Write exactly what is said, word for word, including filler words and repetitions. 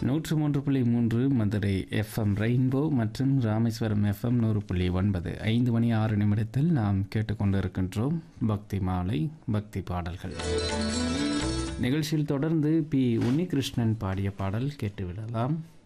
நூற்று மூன்று புள்ளி மூன்று மதுரை எஃப்எம் ரெயின்போ மற்றும் ராமேஸ்வரம் எஃப்எம் நூறு புள்ளி ஒன்பது. ஐந்து மணி ஆறு நிமிடத்தில் நாம் கேட்டுக்கொண்டு இருக்கின்றோம் பக்தி மாலை, பக்தி பாடல்கள். நிகழ்ச்சியில் தொடர்ந்து பி உன்னிகிருஷ்ணன் பாடிய பாடல் கேட்டுவிடலாம்.